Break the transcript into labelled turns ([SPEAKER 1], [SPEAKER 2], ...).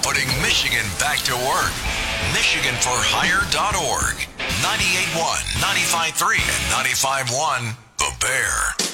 [SPEAKER 1] putting Michigan back to work. MichiganForHire.org. 98.1, 95.3, and 95.1 The Bear.